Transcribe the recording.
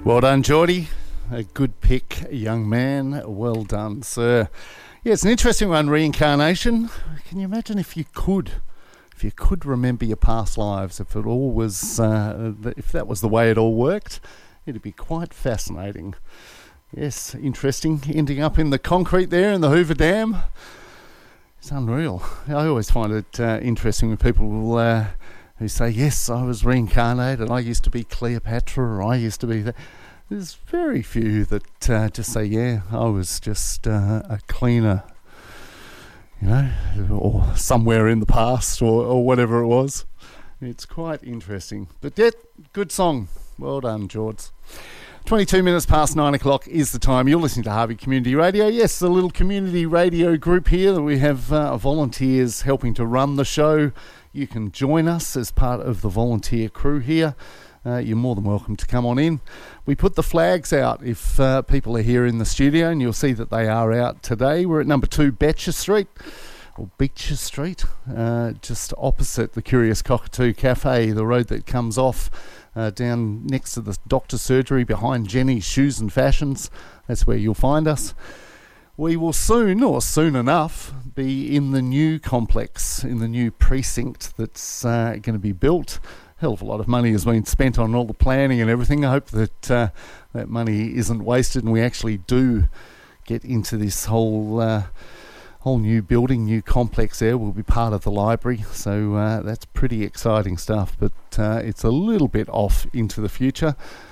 Well done, Geordie. A good pick, young man. Well done, sir. Yeah, it's an interesting one, reincarnation. Can you imagine if you could remember your past lives, if it all was, if that was the way it all worked, it'd be quite fascinating. Yes, interesting. Ending up in the concrete there in the Hoover Dam. It's unreal. I always find it interesting when people who say, yes, I was reincarnated, I used to be Cleopatra, or I used to be that. There's very few that just say, yeah, I was just a cleaner, or somewhere in the past, or whatever it was. It's quite interesting. But yet, good song. Well done, George. 22 minutes past 9 o'clock is the time. You're listening to Harvey Community Radio. Yes, a little community radio group here that we have volunteers helping to run the show. You can join us as part of the volunteer crew here. You're more than welcome to come on in. We put the flags out if people are here in the studio, and you'll see that they are out today. We're at number 2 Beecher Street, just opposite the Curious Cockatoo Cafe, the road that comes off down next to the doctor's surgery behind Jenny's Shoes and Fashions. That's where you'll find us. We will soon, or soon enough, be in the new complex, in the new precinct that's going to be built. Hell of a lot of money has been spent on all the planning and everything. I hope that that money isn't wasted and we actually do get into this whole new building, new complex there. We'll be part of the library, so that's pretty exciting stuff, but it's a little bit off into the future.